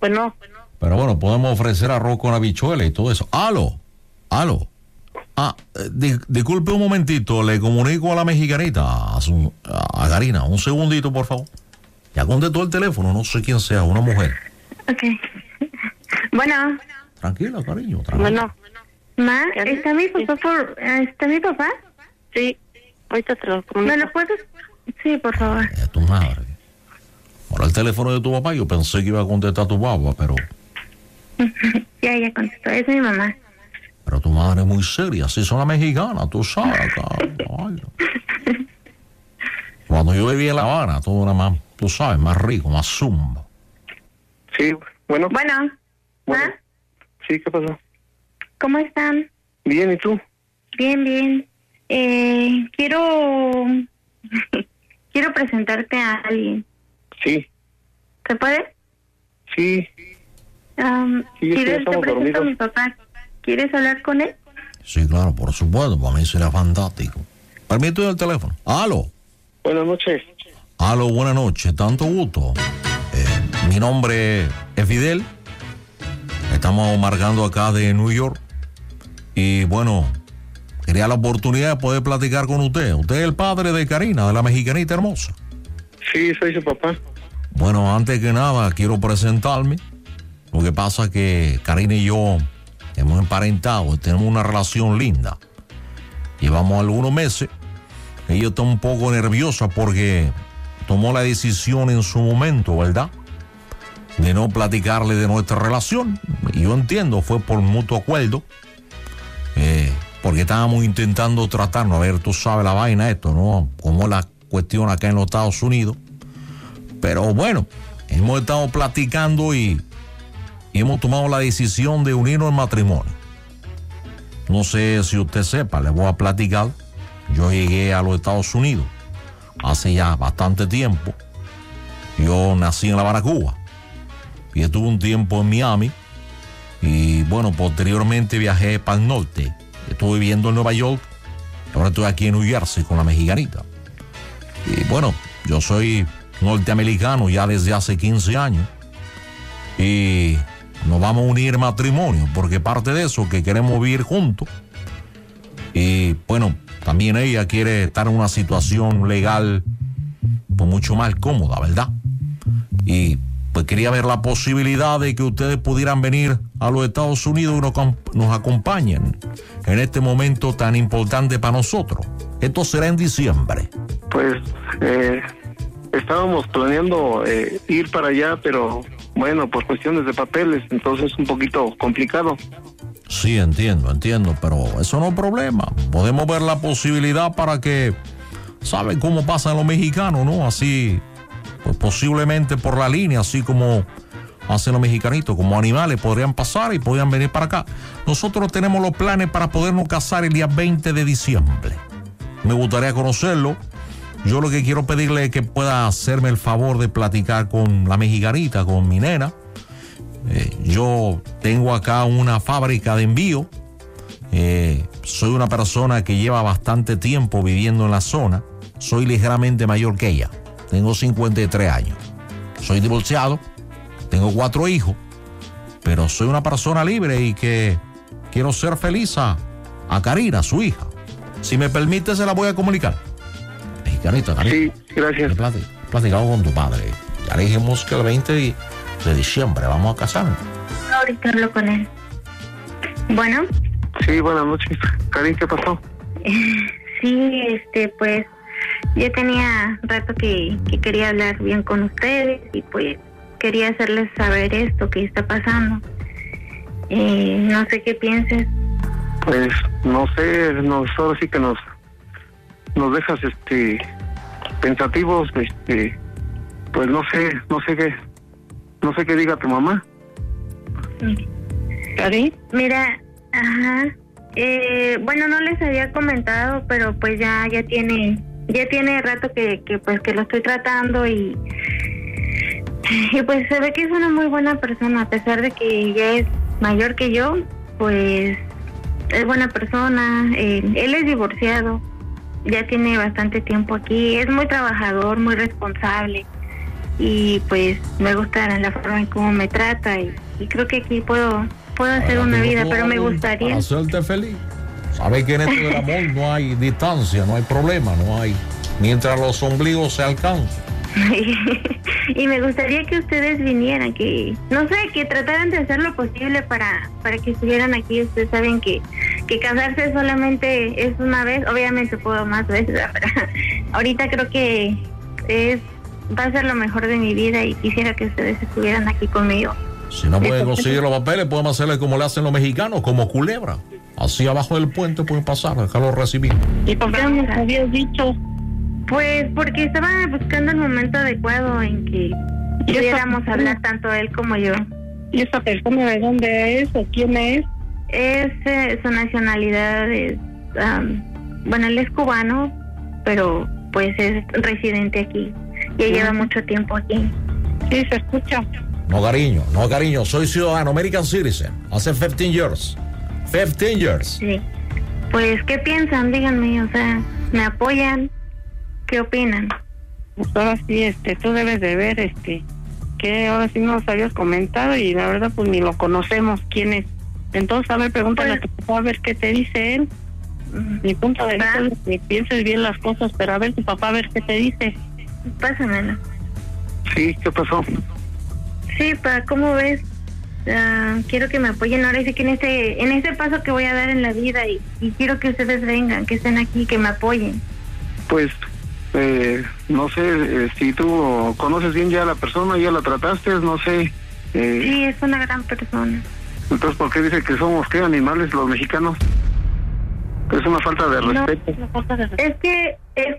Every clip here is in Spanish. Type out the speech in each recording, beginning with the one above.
Bueno. Pero bueno, podemos ofrecer arroz con habichuela y todo eso. ¡Aló! Disculpe un momentito, le comunico a la mexicanita, a Karina, un segundito, por favor. Ya contestó el teléfono, no sé quién sea, una mujer. Ok. Bueno. Tranquila, cariño, tranquila. Ma, ¿está mi papá? Sí, ahorita te lo comunico. ¿Me lo puedes? Sí, por favor. Tu madre. Ahora el teléfono de tu papá, yo pensé que iba a contestar tu papá, pero... Ya contestó, es mi mamá. Pero tu madre es muy seria, así son las mexicanas, tú sabes. Cuando yo vivía en La Habana, todo era más, tú sabes, más rico, más zumba. Sí, bueno. Bueno. Sí, ¿qué pasó? ¿Cómo están? Bien, ¿y tú? Bien. Quiero presentarte a alguien. Sí. ¿Se puede? Sí. ¿Quieres te presento a mi papá? ¿Quieres hablar con él? Sí, claro, por supuesto, para mí sería fantástico. Permíteme el teléfono. ¡Aló! Buenas noches. ¡Aló, buenas noches! Tanto gusto. Mi nombre es Fidel. Estamos marcando acá de New York. Y bueno, quería la oportunidad de poder platicar con usted. Usted es el padre de Karina, de la mexicanita hermosa. Sí, soy su papá. Bueno, antes que nada, quiero presentarme. Lo que pasa es que Karina y yo hemos emparentado, tenemos una relación linda. Llevamos algunos meses. Ella está un poco nerviosa porque tomó la decisión en su momento, ¿verdad?, de no platicarle de nuestra relación. Y yo entiendo, fue por mutuo acuerdo, porque estábamos intentando tratarnos. A ver, tú sabes la vaina esto, ¿no? Como la cuestión acá en los Estados Unidos. Pero bueno, hemos estado platicando y hemos tomado la decisión de unirnos en matrimonio. No sé si usted sepa, le voy a platicar. Yo llegué a los Estados Unidos hace ya bastante tiempo. Yo nací en La Habana, Cuba, y estuve un tiempo en Miami. Y bueno, posteriormente viajé para el norte. Estuve viviendo en Nueva York. Ahora estoy aquí en New Jersey con la mexicanita. Y bueno, yo soy norteamericano ya desde hace 15 años. Y nos vamos a unir en matrimonio, porque parte de eso, que queremos vivir juntos. Y bueno, también ella quiere estar en una situación legal pues mucho más cómoda, ¿verdad? Y pues quería ver la posibilidad de que ustedes pudieran venir a los Estados Unidos y nos acompañen en este momento tan importante para nosotros. Esto será en diciembre. Pues estábamos planeando ir para allá, pero bueno, por cuestiones de papeles, entonces es un poquito complicado. Sí, entiendo, pero eso no es problema. Podemos ver la posibilidad para que, ¿saben cómo pasan los mexicanos, no? Así, pues posiblemente por la línea, así como hacen los mexicanitos, como animales, podrían pasar y podrían venir para acá. Nosotros tenemos los planes para podernos casar el día 20 de diciembre. Me gustaría conocerlo. Yo lo que quiero pedirle es que pueda hacerme el favor de platicar con la mexicanita, con mi nena. Yo tengo acá una fábrica de envío. Soy una persona que lleva bastante tiempo viviendo en la zona. Soy ligeramente mayor que ella. Tengo 53 años. Soy divorciado. Tengo 4 hijos. Pero soy una persona libre y que quiero ser feliz a Karina, su hija. Si me permite, se la voy a comunicar. Mexicanita, Karina. Sí, gracias. Platicamos con tu padre. Ya le dijimos que el 20 de diciembre vamos a casarnos. Ahorita hablo con él. Bueno. Sí, buenas noches. Karin, ¿qué pasó? Sí, pues yo tenía rato que quería hablar bien con ustedes y pues quería hacerles saber esto que está pasando. No sé qué pienses. Pues no sé, ahora sí que nos dejas pensativos, pues no sé qué diga tu mamá. ¿Karin? Mira, bueno, no les había comentado, pero pues ya tiene rato que lo estoy tratando y pues se ve que es una muy buena persona, a pesar de que ya es mayor que yo, pues es buena persona. Él es divorciado, ya tiene bastante tiempo aquí, es muy trabajador, muy responsable y pues me gusta la forma en cómo me trata y creo que aquí puedo hacer una vida, pero me gustaría... Para hacerte feliz. Sabes que en esto del amor no hay distancia, no hay problema, no hay... Mientras los ombligos se alcanzan. Y me gustaría que ustedes vinieran, que no sé, que trataran de hacer lo posible para que estuvieran aquí. Ustedes saben que casarse solamente es una vez, obviamente puedo más veces, pero ahorita creo que va a ser lo mejor de mi vida y quisiera que ustedes estuvieran aquí conmigo. Si no pueden conseguir los papeles, podemos hacerle como le hacen los mexicanos, como culebra. Así abajo del puente pueden pasar, dejarlo recibir. ¿Y por qué no nos habías dicho? Pues porque estaba buscando el momento adecuado en que pudiéramos hablar tanto él como yo. ¿Y esa persona de dónde es o quién es? Su nacionalidad es, bueno, él es cubano, pero pues es residente aquí. Ya lleva mucho tiempo aquí. Sí, se escucha. No, cariño, soy ciudadano, American citizen, hace 15 years. 15 years. Sí. Pues, ¿qué piensan? Díganme, o sea, ¿me apoyan? ¿Qué opinan? Pues ahora sí, tú debes de ver, que ahora sí nos habías comentado y la verdad pues ni lo conocemos quién es. Entonces, a ver, pregúntale a tu papá a ver qué te dice él. Mi punto de vista es que pienses bien las cosas, pero a ver tu papá a ver qué te dice. Pásamelo. Sí, ¿qué pasó? Sí, ¿cómo ves? Quiero que me apoyen ahora sí que en este paso que voy a dar en la vida y quiero que ustedes vengan, que estén aquí, que me apoyen. Pues, no sé, si tú conoces bien ya a la persona, ya la trataste, no sé. Sí, es una gran persona. Entonces, ¿por qué dice que somos, qué, animales los mexicanos? Es una falta de respeto. Es que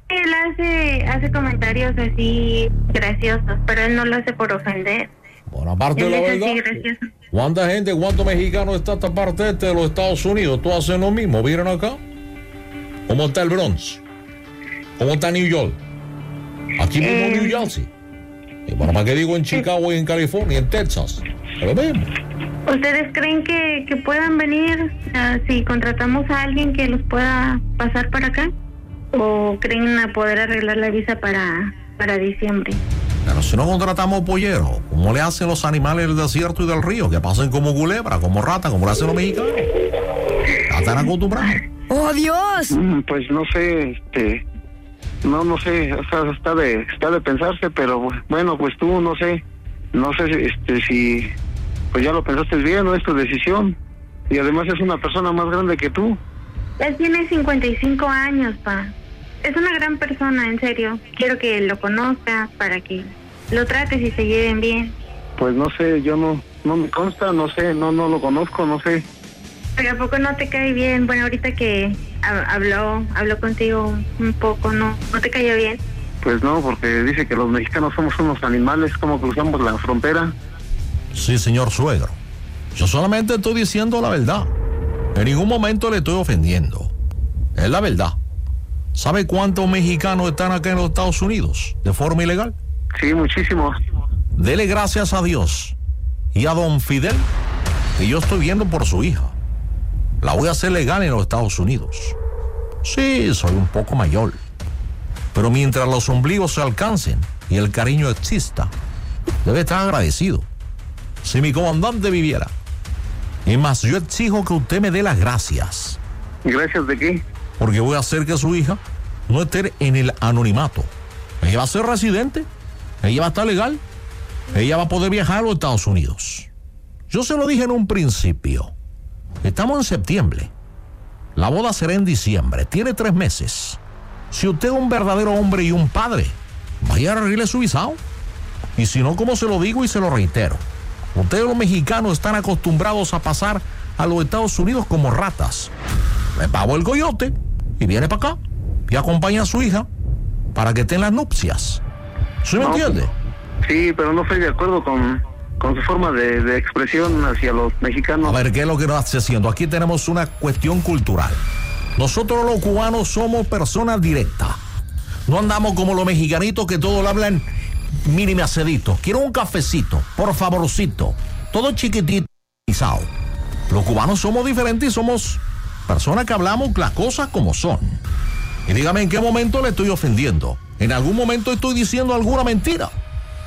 él hace comentarios así graciosos, pero él no lo hace por ofender. Bueno, aparte de la verdad, ¿cuántos mexicanos está esta parte de los Estados Unidos? ¿Tú haces lo mismo? ¿Vieron acá? ¿Cómo está el Bronx? ¿Cómo está New York? Aquí mismo New Jersey. Y bueno, ¿para qué digo en Chicago y en California, en Texas? Es lo mismo. ¿Ustedes creen que puedan venir si contratamos a alguien que los pueda pasar para acá? ¿O creen poder arreglar la visa para diciembre? Pero si no contratamos polleros, ¿cómo le hacen los animales del desierto y del río? Que pasen como culebra, como rata, como le hacen los mexicanos. Ya están acostumbrados. ¡Oh, Dios! Pues no sé, no sé, o sea, está de pensarse, pero bueno, pues tú no sé si pues ya lo pensaste bien, ¿no? Es tu decisión. Y además es una persona más grande que tú. Él tiene 55 años, pa. Es una gran persona, en serio. Quiero que lo conozca para que lo trates y se lleven bien. Pues no sé, yo no me consta, no sé, no lo conozco, no sé. Pero ¿a poco no te cae bien? Bueno, ahorita que habló contigo un poco, ¿no te cayó bien? Pues no, porque dice que los mexicanos somos unos animales, como cruzamos la frontera. Sí, señor suegro. Yo solamente estoy diciendo la verdad. En ningún momento le estoy ofendiendo. Es la verdad. ¿Sabe cuántos mexicanos están acá en los Estados Unidos de forma ilegal? Sí, muchísimos. Dele gracias a Dios y a don Fidel que yo estoy viendo por su hija. La voy a hacer legal en los Estados Unidos. Sí, soy un poco mayor. Pero mientras los ombligos se alcancen y el cariño exista, debe estar agradecido. Si mi comandante viviera. Y más, yo exijo que usted me dé las gracias. ¿Gracias de qué? Porque voy a hacer que su hija no esté en el anonimato. Ella va a ser residente. Ella va a estar legal. Ella va a poder viajar a los Estados Unidos. Yo se lo dije en un principio. Estamos en septiembre. La boda será en diciembre. Tiene 3 meses. Si usted es un verdadero hombre y un padre, vaya a arreglar su visado. Y si no, como se lo digo y se lo reitero, ustedes los mexicanos están acostumbrados a pasar a los Estados Unidos como ratas. Le pago el coyote y viene para acá y acompaña a su hija para que estén las nupcias. ¿Sí me entiende? Sí, pero no estoy de acuerdo con su forma de expresión hacia los mexicanos. A ver, ¿qué es lo que nos hace haciendo? Aquí tenemos una cuestión cultural. Nosotros los cubanos somos personas directas. No andamos como los mexicanitos que todos le hablan mínime acedito. Quiero un cafecito, por favorcito. Todo chiquitito. Los cubanos somos diferentes y somos personas que hablamos las cosas como son. Y dígame en qué momento le estoy ofendiendo. ¿En algún momento estoy diciendo alguna mentira?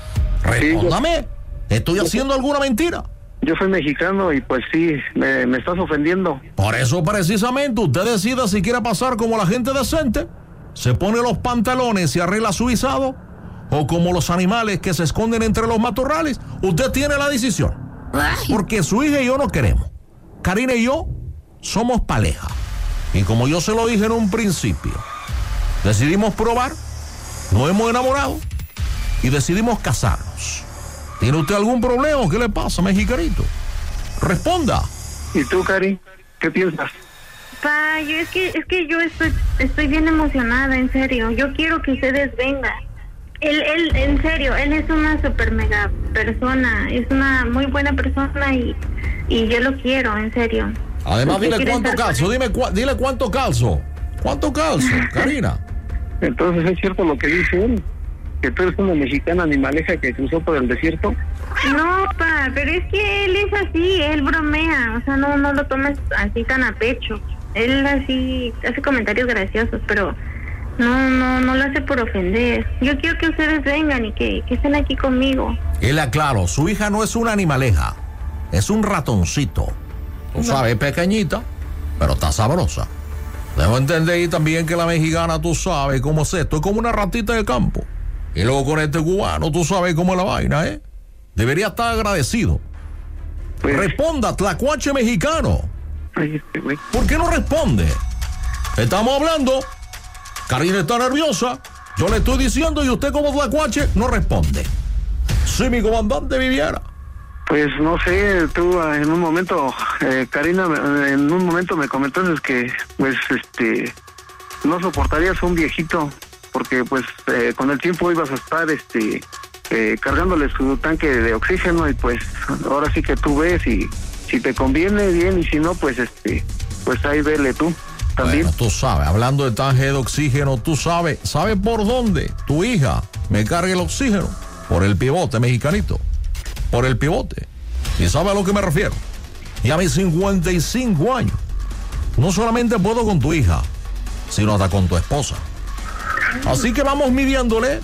Respóndame. ¿Estoy haciendo alguna mentira? Yo soy mexicano y pues sí, me estás ofendiendo. Por eso precisamente usted decida si quiere pasar como la gente decente, se pone los pantalones y arregla su guisado, o como los animales que se esconden entre los matorrales. Usted tiene la decisión. Porque su hija y yo no queremos. Karina y yo somos pareja. Y como yo se lo dije en un principio, decidimos probar, nos hemos enamorado y decidimos casarnos. ¿Tiene usted algún problema? ¿Qué le pasa, mexicanito? Responda. ¿Y tú, Cari? ¿Qué piensas? Pa, es que yo estoy bien emocionada, en serio. Yo quiero que ustedes vengan. Él, en serio, él es una super mega persona. Es una muy buena persona y yo lo quiero, en serio. Además, dile cuánto calzo. Dile cuánto calzo. ¿Cuánto calzo, Karina? Entonces, ¿es cierto lo que dice él? ¿Que tú eres una mexicana animaleja que cruzó por el desierto? No, pa, pero es que él es así, él bromea, o sea, no lo tomes así tan a pecho. Él así hace comentarios graciosos, pero no lo hace por ofender. Yo quiero que ustedes vengan y que estén aquí conmigo. Y le aclaro, su hija no es una animaleja, es un ratoncito. Tú sabes, pequeñita, pero está sabrosa. Debo entender también que la mexicana, tú sabes cómo es esto, es como una ratita de campo. Y luego con este cubano, tú sabes cómo es la vaina, ¿eh? Debería estar agradecido. Pues, Responda, tlacuache mexicano. ay, güey. ¿Por qué no responde? Estamos hablando. Karina está nerviosa. Yo le estoy diciendo y usted como tlacuache no responde. Si mi comandante viviera. Pues no sé, tú en un momento, Karina, en un momento me comentaste que, pues, no soportarías a un viejito, porque, pues, con el tiempo ibas a estar, cargándole su tanque de oxígeno y, pues, ahora sí que tú ves y si te conviene bien y si no, pues, pues ahí vele tú también. Bueno, tú sabes, hablando de tanque de oxígeno, tú sabes por dónde tu hija me carga el oxígeno. Por el pivote, mexicanito. Por el pivote. ¿Y sabe a lo que me refiero? Y a mis 55 años, no solamente puedo con tu hija, sino hasta con tu esposa. Así que vamos midiéndole,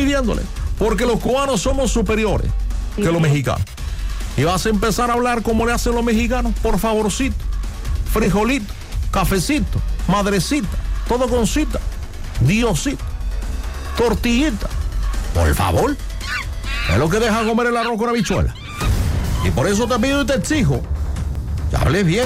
porque los cubanos somos superiores que los mexicanos. Y vas a empezar a hablar como le hacen los mexicanos, por favorcito, frijolito, cafecito, madrecita, todo con cita, Diosito, tortillita, por favor. Es lo que deja comer el arroz con habichuela. Y por eso te pido y te exijo que hables bien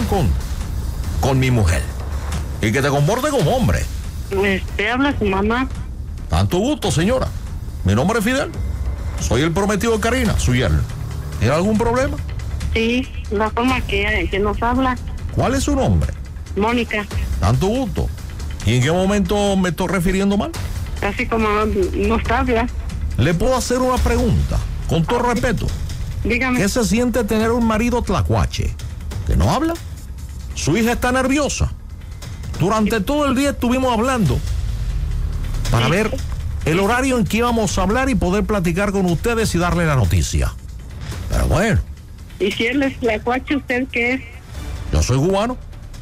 con mi mujer y que te comportes como hombre. Habla su mamá. Tanto gusto, señora. Mi nombre es Fidel. Soy el prometido de Karina, su yerno. ¿Tiene algún problema? Sí, la forma que nos habla. ¿Cuál es su nombre? Mónica. Tanto gusto. ¿Y en qué momento me estoy refiriendo mal? Así como nos habla. Le puedo hacer una pregunta, con todo respeto. Dígame. ¿Qué se siente tener un marido tlacuache que no habla? Su hija está nerviosa. Durante todo el día estuvimos hablando para ver el horario en que íbamos a hablar y poder platicar con ustedes y darle la noticia. Pero bueno. ¿Y si él es tlacuache, usted qué es? Yo soy cubano.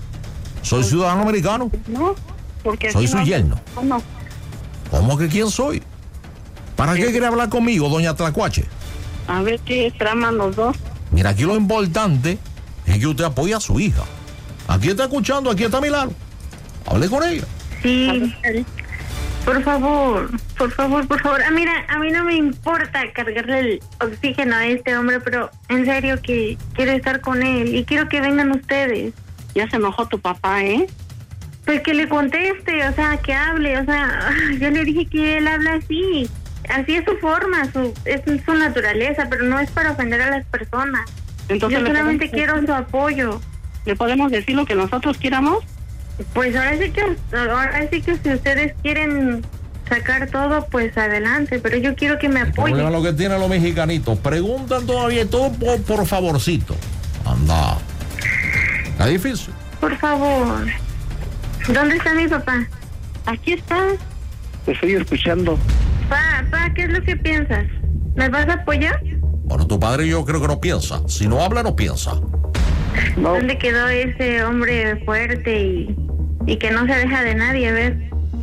Soy ciudadano americano. No, porque soy su yerno. No. ¿Cómo que quién soy? ¿Para qué quiere hablar conmigo, doña Tlacuache? A ver qué traman los dos. Mira, aquí lo importante es que usted apoya a su hija. Aquí está escuchando, aquí está a mi lado. Hable con ella. Sí. Por favor. Mira, a mí no me importa cargarle el oxígeno a este hombre, pero en serio que quiero estar con él y quiero que vengan ustedes. Ya se enojó tu papá, ¿eh? Pues que le conteste, o sea, que hable, o sea, yo le dije que él habla así. Así es su forma, es su naturaleza, pero no es para ofender a las personas. Entonces, yo solamente quiero su apoyo. ¿Le podemos decir lo que nosotros quieramos? Pues ahora sí que si ustedes quieren sacar todo, pues adelante, pero yo quiero que me apoyen. El problema es lo que tienen los mexicanitos. Preguntan todavía todo por favorcito. Anda. Está difícil. Por favor. ¿Dónde está mi papá? Aquí está. Te estoy escuchando. Pa, ¿qué es lo que piensas? ¿Me vas a apoyar? Bueno, tu padre yo creo que no piensa. Si no habla, no piensa. No. ¿Dónde quedó ese hombre fuerte y que no se deja de nadie? A ver.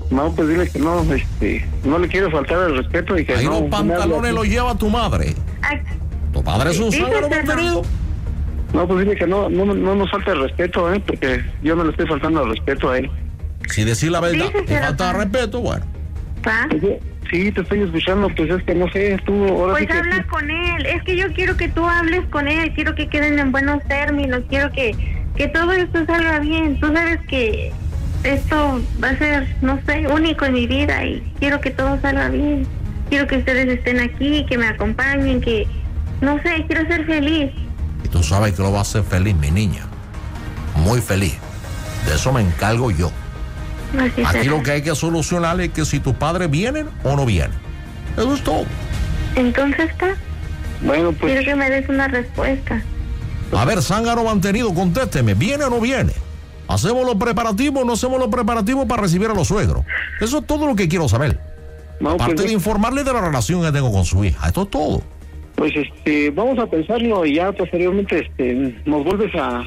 No, pues dile que no, no le quiero faltar el respeto y que ahí no. los pantalones los lleva tu madre. Ay, Tu padre es un zángano mantenido. No, pues dile que no nos falta el respeto, porque yo no le estoy faltando el respeto a él. Si decir la verdad, Díselo, te falta pa. respeto, bueno. pa. Sí, te estoy escuchando, pues es que no sé, tú ahora Pues sí que... habla con él. Es que yo quiero que tú hables con él. Quiero que queden en buenos términos. Quiero que todo esto salga bien. Tú sabes que esto va a ser, no sé, único en mi vida y quiero que todo salga bien. Quiero que ustedes estén aquí, que me acompañen, que, no sé, quiero ser feliz. Y tú sabes que lo va a hacer feliz, mi niña. Muy feliz. De eso me encargo yo. Así Aquí será. lo que hay que solucionar es que si tus padres vienen o no vienen. Eso es todo. Entonces, pa, Bueno, pues... quiero que me des una respuesta. A ver, zángano mantenido, contésteme. ¿Viene o no viene? ¿Hacemos los preparativos o no hacemos los preparativos para recibir a los suegros? Eso es todo lo que quiero saber. No, Aparte pues, de informarle de la relación que tengo con su hija. Esto es todo. pues vamos a pensarlo y ya posteriormente nos vuelves a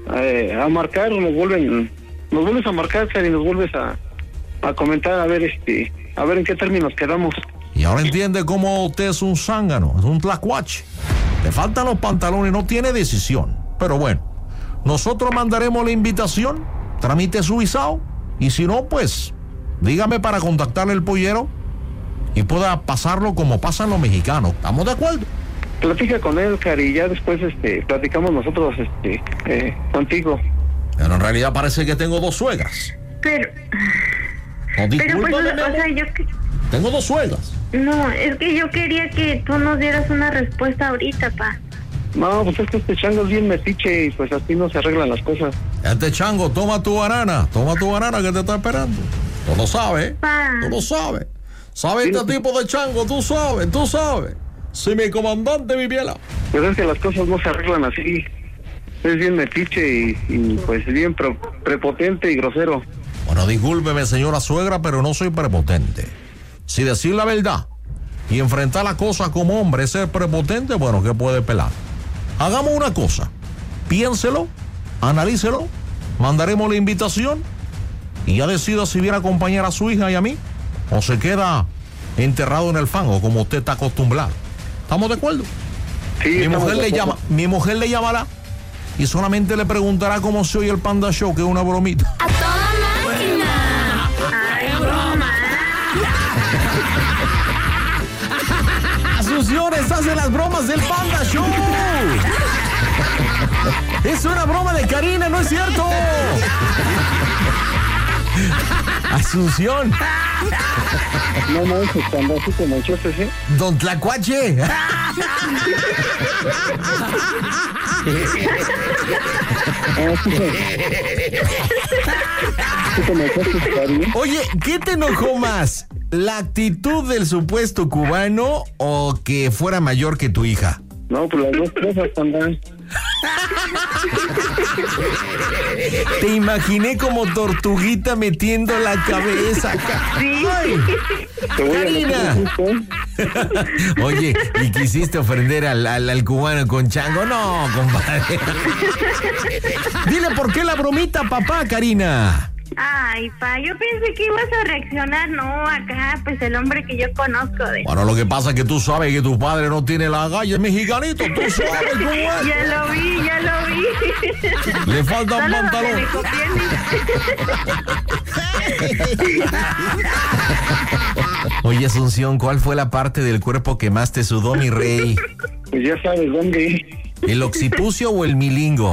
marcar, nos vuelves a marcar, Cari, nos vuelves a comentar a ver en qué términos quedamos. Y ahora entiende cómo usted es un zángano, es un tlacuache. Le faltan los pantalones, no tiene decisión. Pero bueno, nosotros mandaremos la invitación, tramite su visado, y si no, pues, dígame para contactarle el pollero y pueda pasarlo como pasan los mexicanos. ¿Estamos de acuerdo? Platica con él, Cari, y ya después platicamos nosotros contigo. Pero en realidad parece que tengo dos suegras. Pero No, pues, discúlpame, mi o amor. sea, Tengo dos suegras. no, es que yo quería que tú nos dieras una respuesta ahorita, pa. No, pues es que este chango es bien metiche y pues así no se arreglan las cosas. Este chango, toma tu banana que te está esperando. Tú lo sabes, Pa. tú lo sabes. ¿Sabes este tipo de chango? Tú sabes. Si mi comandante viviera. Pues es que las cosas no se arreglan así. Es bien metiche y pues bien prepotente y grosero. Bueno, discúlpeme, señora suegra, pero no soy prepotente. Si decir la verdad y enfrentar la cosa como hombre es ser prepotente, bueno, ¿qué puede pelar? Hagamos una cosa. Piénselo, analícelo, mandaremos la invitación y ya decida si viene a acompañar a su hija y a mí o se queda enterrado en el fango como usted está acostumbrado. ¿Estamos de acuerdo? Sí, Mi mujer le llamará y solamente le preguntará cómo se oye el Panda Show, que es una bromita. ¡A toda máquina! Ay, broma. Asunciones hace las bromas del Panda Show. Es una broma de Karina, ¿no es cierto? Asunción. No manches, cuando así como echaste, ¿sí? Don Tlacuache. Sí como echaste, Cari. Oye, ¿qué te enojó más? ¿La actitud del supuesto cubano o que fuera mayor que tu hija? No, pues las dos cosas, Panda. Te imaginé como tortuguita metiendo la cabeza acá. Ay, Te voy a Karina. meter justo. Oye, ¿y quisiste ofender al cubano con chango? No, compadre. Dile por qué la bromita, papá, Karina. Ay, pa, yo pensé que ibas a reaccionar, no, acá, pues el hombre que yo conozco de... Bueno, lo que pasa es que tú sabes que tu padre no tiene la galla, es mexicanito, tú sabes cómo es. Ya lo vi. Le faltan Solo donde pantalones. me conviene. Oye, Asunción, ¿cuál fue la parte del cuerpo que más te sudó, mi rey? Pues ya sabes dónde. ¿El occipucio o el milingo?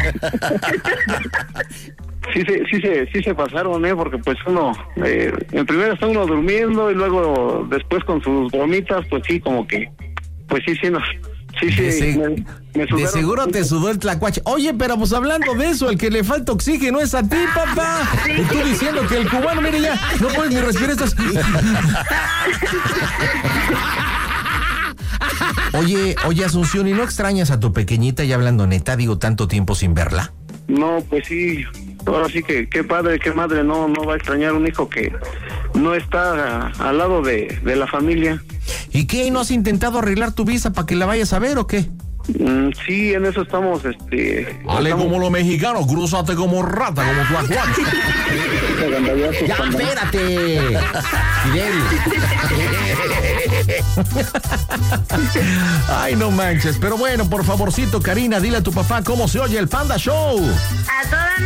Sí se pasaron, porque pues uno, en primero está uno durmiendo y luego después con sus bromitas, pues sí, como que, pues sí, no. Sí, me De sudaron. seguro te sudó el tlacuache. Oye, pero pues hablando de eso, el que le falta oxígeno es a ti, papá. Y tú diciendo que el cubano, mire ya, no puedes ni respirar estas... Oye, Asunción, ¿y no extrañas a tu pequeñita, ya hablando neta, digo, tanto tiempo sin verla? No, pues sí, ahora sí que qué padre, qué madre no va a extrañar un hijo que no está al lado de la familia. ¿Y qué? ¿No has intentado arreglar tu visa para que la vayas a ver o qué? Sí, en eso estamos, Hale como los mexicanos, crúzate como rata, como tlacuache. Ya, espérate. Fidel. Ay, no manches. Pero bueno, por favorcito, Karina, dile a tu papá cómo se oye el Panda Show. A toda